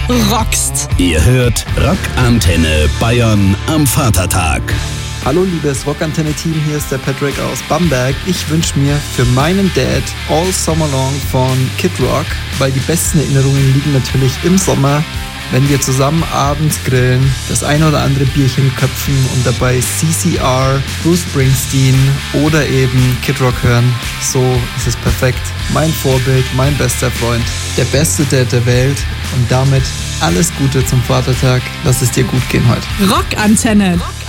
rockst. Ihr hört Rockantenne Bayern am Vatertag. Hallo liebes Rockantenne-Team, hier ist der Patrick aus Bamberg. Ich wünsche mir für meinen Dad All Summer Long von Kid Rock, weil die besten Erinnerungen liegen natürlich im Sommer, wenn wir zusammen abends grillen, das ein oder andere Bierchen köpfen und dabei CCR, Bruce Springsteen oder eben Kid Rock hören. So ist es perfekt. Mein Vorbild, mein bester Freund, der beste Dad der Welt und damit alles Gute zum Vatertag. Lass es dir gut gehen heute. Rockantenne.